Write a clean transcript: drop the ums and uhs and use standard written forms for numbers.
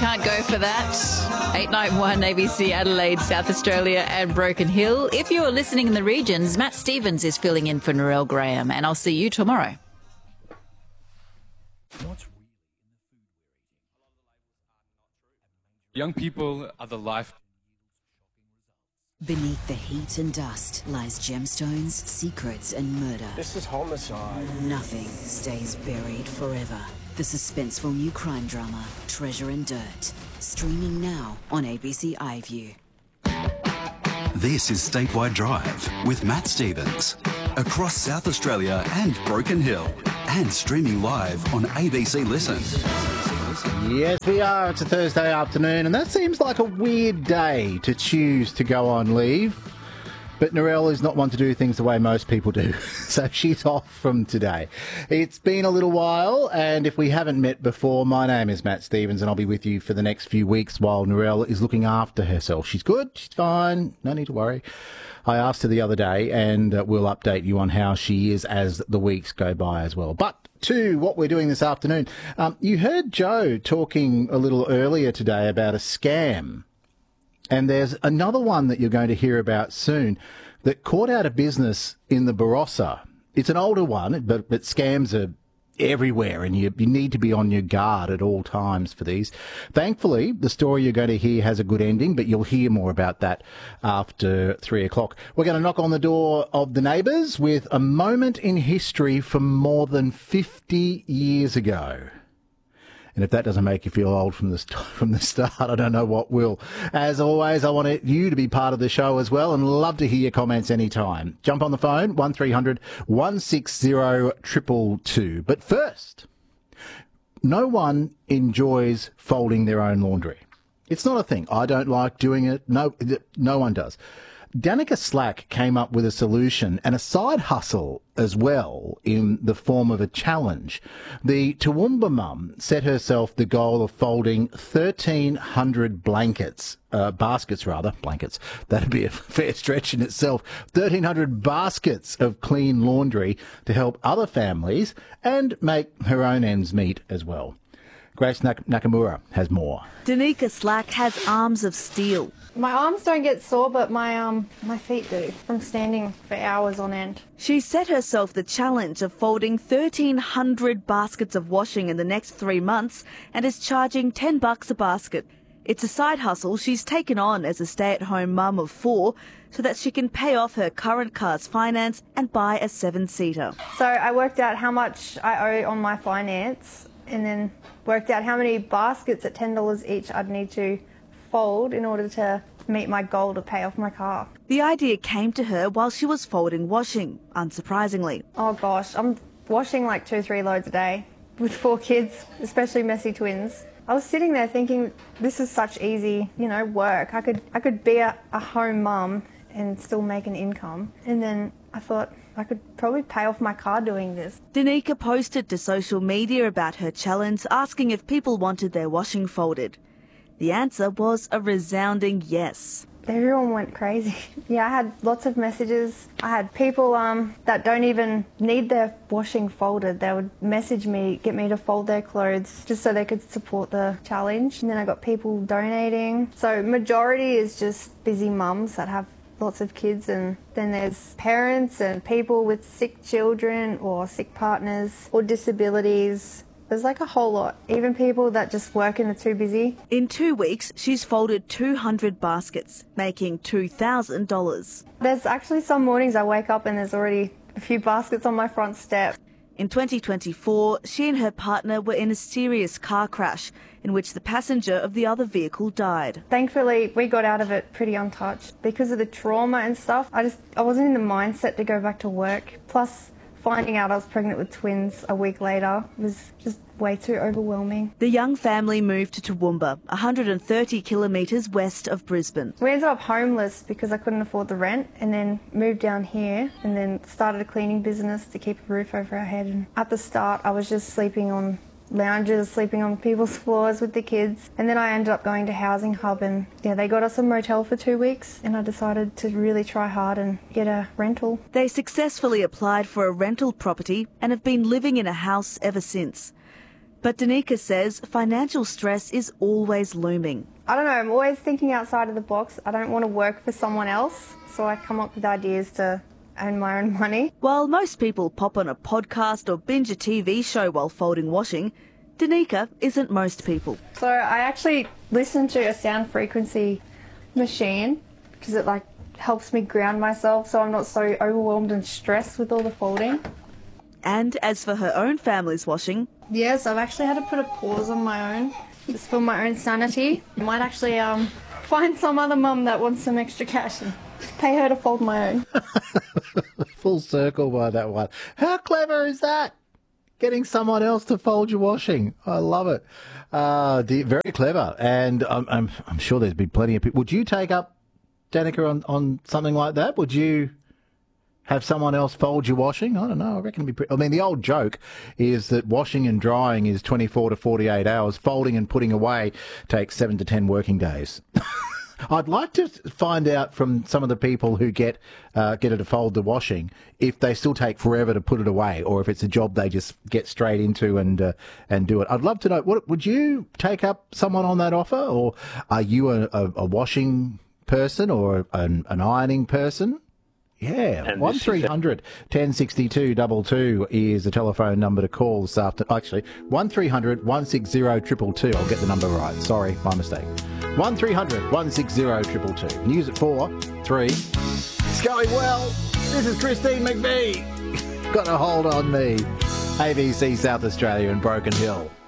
can't go for that. 891 ABC Adelaide, South Australia and Broken Hill. If you're listening in the regions, Matt Stevens is filling in for Narelle Graham, and I'll see you tomorrow. Young people are the life. Beneath the heat and dust lies gemstones, secrets and murder. This is homicide. Nothing stays buried forever. The suspenseful new crime drama, Treasure and Dirt. Streaming now on ABC iView. This is Statewide Drive with Matt Stevens. Across South Australia and Broken Hill. And streaming live on ABC Listen. Yes, we are. It's a Thursday afternoon, and that seems like a weird day to choose to go on leave. But Narelle is not one to do things the way most people do, so she's off from today. It's been a little while, and if we haven't met before, my name is Matt Stevens, and I'll be with you for the next few weeks while Narelle is looking after herself. She's good, she's fine, no need to worry. I asked her the other day, and we'll update you on how she is as the weeks go by as well. But to what we're doing this afternoon, you heard Joe talking a little earlier today about a scam. And there's another one that you're going to hear about soon that caught out of business in the Barossa. It's an older one, but scams are everywhere, and you need to be on your guard at all times for these. Thankfully, the story you're going to hear has a good ending, but you'll hear more about that after 3 o'clock. We're going to knock on the door of the neighbours with a moment in history from more than 50 years ago. And if that doesn't make you feel old from the start, I don't know what will. As always, I want you to be part of the show as well, and love to hear your comments anytime. Jump on the phone, 1300 160 222. But first, no one enjoys folding their own laundry. It's not a thing. I don't like doing it. No one does. Danica Slack came up with a solution and a side hustle as well in the form of a challenge. The Toowoomba mum set herself the goal of folding 1,300 baskets. That'd be a fair stretch in itself. 1,300 baskets of clean laundry to help other families and make her own ends meet as well. Grace Nakamura has more. Danica Slack has arms of steel. My arms don't get sore, but my feet do, from standing for hours on end. She set herself the challenge of folding 1,300 baskets of washing in the next 3 months and is charging $10 a basket. It's a side hustle she's taken on as a stay-at-home mum of 4 so that she can pay off her current car's finance and buy a 7-seater. So I worked out how much I owe on my finance and then worked out how many baskets at $10 each I'd need to fold in order to meet my goal to pay off my car. The idea came to her while she was folding washing, unsurprisingly. Oh gosh, I'm washing like 2-3 loads a day with 4 kids, especially messy twins. I was sitting there thinking, this is such easy, work. I could be a home mum and still make an income. And then I thought I could probably pay off my car doing this. Danica posted to social media about her challenge, asking if people wanted their washing folded. The answer was a resounding yes. Everyone went crazy. Yeah, I had lots of messages. I had people that don't even need their washing folded. They would message me, get me to fold their clothes just so they could support the challenge. And then I got people donating. So majority is just busy mums that have lots of kids, and then there's parents and people with sick children or sick partners or disabilities. There's like a whole lot. Even people that just work and are too busy. In 2 weeks, she's folded 200 baskets, making $2,000. There's actually some mornings I wake up and there's already a few baskets on my front step. In 2024, she and her partner were in a serious car crash in which the passenger of the other vehicle died. Thankfully, we got out of it pretty untouched. Because of the trauma and stuff, I wasn't in the mindset to go back to work. Plus, finding out I was pregnant with twins a week later was just way too overwhelming. The young family moved to Toowoomba, 130 kilometres west of Brisbane. We ended up homeless because I couldn't afford the rent, and then moved down here and then started a cleaning business to keep a roof over our head. And at the start, I was just sleeping on lounges, sleeping on people's floors with the kids. And then I ended up going to Housing Hub, and they got us a motel for 2 weeks, and I decided to really try hard and get a rental. They successfully applied for a rental property and have been living in a house ever since. But Danica says financial stress is always looming. I don't know, I'm always thinking outside of the box. I don't want to work for someone else, so I come up with ideas to earn my own money. While most people pop on a podcast or binge a TV show while folding washing, Danica isn't most people. So I actually listen to a sound frequency machine because it helps me ground myself so I'm not so overwhelmed and stressed with all the folding. And as for her own family's washing... Yes, I've actually had to put a pause on my own, just for my own sanity. I might actually find some other mum that wants some extra cash and pay her to fold my own. Full circle by that one. How clever is that? Getting someone else to fold your washing. I love it. Very clever. And I'm sure there's been plenty of people. Would you take up, Danica, on something like that? Would you have someone else fold your washing? I don't know. I reckon it'd be I mean, the old joke is that washing and drying is 24 to 48 hours. Folding and putting away takes 7 to 10 working days. I'd like to find out from some of the people who get her to fold the washing if they still take forever to put it away, or if it's a job they just get straight into and do it. I'd love to know. Would you take up someone on that offer, or are you a washing person or an ironing person? Yeah, 1300 1062 22 is the telephone number to call this afternoon. Actually, 1300 160 222. I'll get the number right. Sorry, my mistake. 1300 160 222. News at 4:03. It's going well. This is Christine McVie. Got a hold on me. ABC South Australia and Broken Hill.